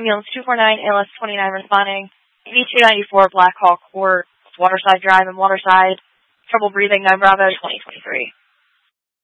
Ambulance 249, ALS 29 responding. V294 Black Hawk Court, Waterside Drive and Waterside. Trouble breathing, 9 Bravo 2023.